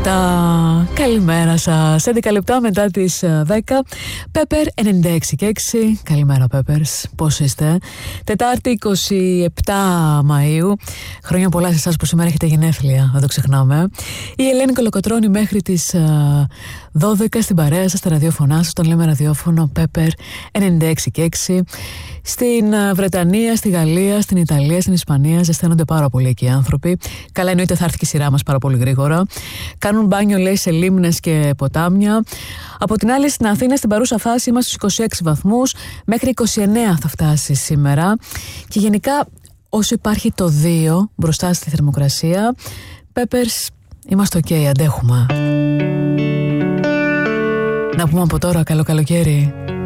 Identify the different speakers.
Speaker 1: Καλημέρα σας. 11 λεπτά μετά τις 10. Πέπερ 96 και 6. Καλημέρα Πέπερς. Πώς είστε? Τετάρτη 27 Μαΐου. Χρόνια πολλά σε εσάς που σήμερα έχετε γενέθλια. Δεν το ξεχνάμε. Η Ελένη Κολοκοτρώνη μέχρι τις 12 στην παρέα σας, στα ραδιόφωνά σας. Τον λέμε ραδιόφωνο Πέπερ 96 και 6. Στην Βρετανία, στη Γαλλία, στην Ιταλία, στην Ισπανία ζεσταίνονται πάρα πολύ εκεί οι άνθρωποι. Καλά, εννοείται θα έρθει και η σειρά μας πάρα πολύ γρήγορα. Κάνουν μπάνιο, λέει, σε λίμνες και ποτάμια. Από την άλλη, στην Αθήνα, στην παρούσα φάση, είμαστε στους 26 βαθμούς. Μέχρι 29 θα φτάσει σήμερα. Και γενικά, όσο υπάρχει το 2 μπροστά στη θερμοκρασία, Peppers, είμαστε ok, αντέχουμε. Να πούμε από τώρα καλό καλοκαίρι.